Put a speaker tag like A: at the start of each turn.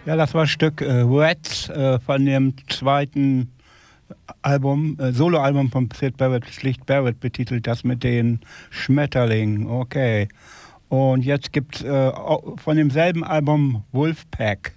A: Ja, das war ein Stück Reds von dem zweiten Album, Soloalbum von Syd Barrett, schlicht Barrett betitelt, das mit den Schmetterlingen. Okay. Und jetzt gibt's von demselben Album Wolfpack.